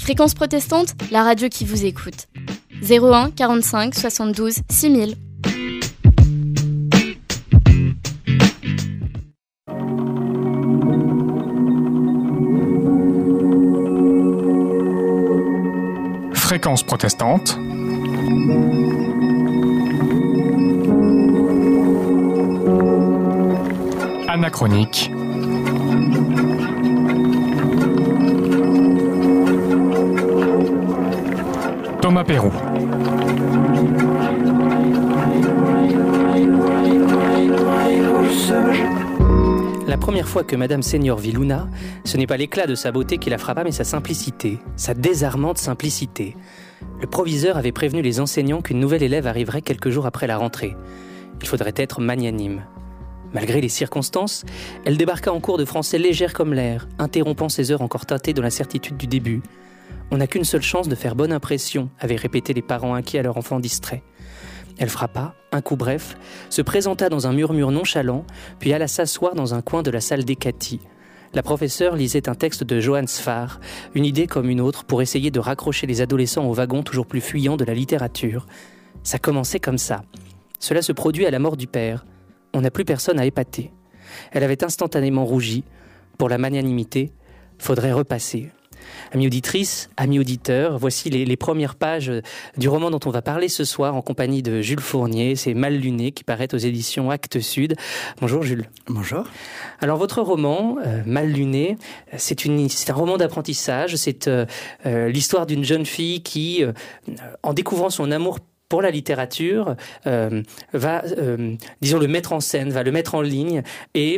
Fréquence protestante, la radio qui vous écoute. 01 45 72 6000. Fréquence protestante. Anachronique. Thomas Peyroux. La première fois que Madame Senior vit Luna, ce n'est pas l'éclat de sa beauté qui la frappa, mais sa simplicité, sa désarmante simplicité. Le proviseur avait prévenu les enseignants qu'une nouvelle élève arriverait quelques jours après la rentrée. Il faudrait être magnanime. Malgré les circonstances, elle débarqua en cours de français légère comme l'air, interrompant ses heures encore teintées de l'incertitude du début. On n'a qu'une seule chance de faire bonne impression, avaient répété les parents inquiets à leur enfant distrait. Elle frappa, un coup bref, se présenta dans un murmure nonchalant, puis alla s'asseoir dans un coin de la salle d'Hécatie. La professeure lisait un texte de Johann Sfar, une idée comme une autre pour essayer de raccrocher les adolescents au wagon toujours plus fuyant de la littérature. Ça commençait comme ça. Cela se produit à la mort du père. On n'a plus personne à épater. Elle avait instantanément rougi. Pour la magnanimité, faudrait repasser. Amis auditrices, amis auditeurs, voici les premières pages du roman dont on va parler ce soir en compagnie de Jules Fournier. C'est Mal luné qui paraît aux éditions Actes Sud. Bonjour Jules. Bonjour. Alors votre roman, Mal luné, c'est un roman d'apprentissage. C'est l'histoire d'une jeune fille qui, en découvrant son amour pour la littérature, va, disons, le mettre en scène, va le mettre en ligne et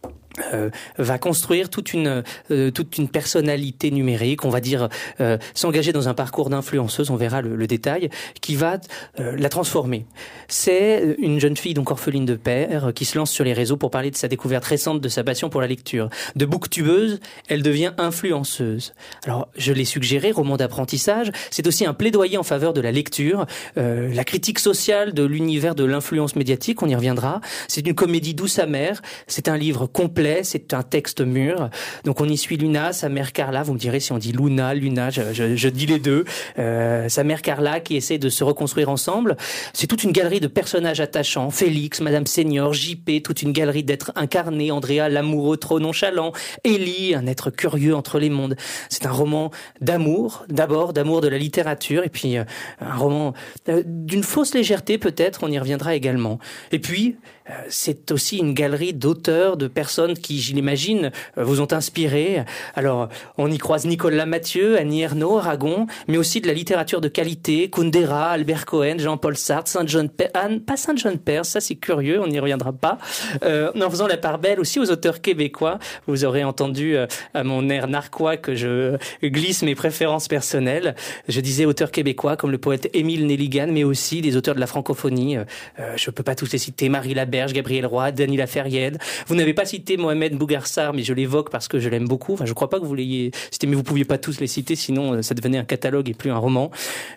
va construire toute une personnalité numérique, on va dire s'engager dans un parcours d'influenceuse, on verra le détail, qui va la transformer. C'est une jeune fille donc orpheline de père qui se lance sur les réseaux pour parler de sa découverte récente de sa passion pour la lecture. De booktubeuse, elle devient influenceuse. Alors je l'ai suggéré, roman d'apprentissage, c'est aussi un plaidoyer en faveur de la lecture, la critique sociale de l'univers de l'influence médiatique, on y reviendra. C'est une comédie douce amère, c'est un livre complet, c'est un texte mûr. Donc on y suit Luna, sa mère Carla, vous me direz si on dit Luna, je dis les deux. Sa mère Carla qui essaie de se reconstruire ensemble. C'est toute une galerie de personnages attachants, Félix, Madame Senior, JP, toute une galerie d'êtres incarnés, Andrea, l'amoureux trop nonchalant, Ellie, un être curieux entre les mondes. C'est un roman d'amour, d'abord d'amour de la littérature, et puis un roman d'une fausse légèreté peut-être, on y reviendra également. Et puis, c'est aussi une galerie d'auteurs, de personnes qui, je l'imagine, vous ont inspiré. Alors, on y croise Nicolas Mathieu, Annie Ernaux, Aragon, mais aussi de la littérature de qualité, Kundera, Albert Cohen, Jean-Paul Sartre, pas Saint-John-Perse, ça c'est curieux, on n'y reviendra pas. En faisant la part belle aussi aux auteurs québécois. Vous aurez entendu à mon air narquois que je glisse mes préférences personnelles. Je disais auteurs québécois comme le poète Émile Nelligan, mais aussi des auteurs de la francophonie. Je peux pas tous les citer, Marie Laberge, Gabriel Roy, Dany Laferrière. Vous n'avez pas cité Mohamed Bougarsar, mais je l'évoque parce que je l'aime beaucoup. Enfin, je crois pas que vous l'ayez cité, mais vous pouviez pas tous les citer, sinon ça devenait un catalogue et plus un roman.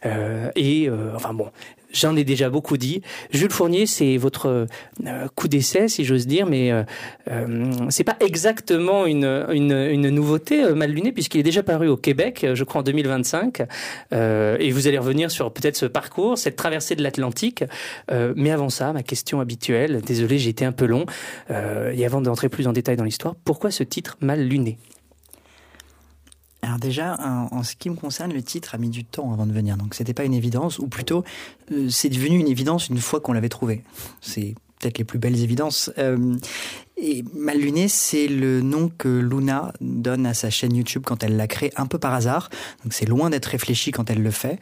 Enfin bon, j'en ai déjà beaucoup dit. Jules Fournier, c'est votre coup d'essai, si j'ose dire, mais c'est pas exactement une nouveauté, Mal luné, puisqu'il est déjà paru au Québec, je crois en 2025, et vous allez revenir sur peut-être ce parcours, cette traversée de l'Atlantique. Mais avant ça, ma question habituelle, désolé, j'ai été un peu long, et avant d'entrer plus en détail dans l'histoire, pourquoi ce titre Mal luné ? Alors déjà, en ce qui me concerne, le titre a mis du temps avant de venir. Donc c'était pas une évidence, ou plutôt, c'est devenu une évidence une fois qu'on l'avait trouvé. C'est peut-être les plus belles évidences. Et Mal luné, c'est le nom que Luna donne à sa chaîne YouTube quand elle l'a créée, un peu par hasard. Donc c'est loin d'être réfléchi quand elle le fait.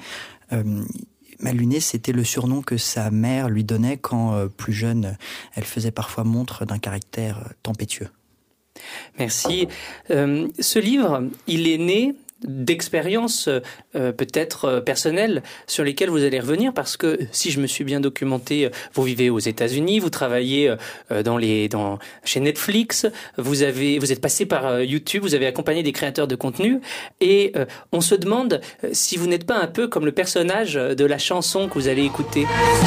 Mal luné, c'était le surnom que sa mère lui donnait quand, plus jeune, elle faisait parfois montre d'un caractère tempétueux. Merci. Ce livre, il est né d'expériences peut-être personnelles sur lesquelles vous allez revenir, parce que si je me suis bien documenté, vous vivez aux États-Unis, vous travaillez chez Netflix, vous êtes passé par YouTube, vous avez accompagné des créateurs de contenu, et on se demande si vous n'êtes pas un peu comme le personnage de la chanson que vous allez écouter.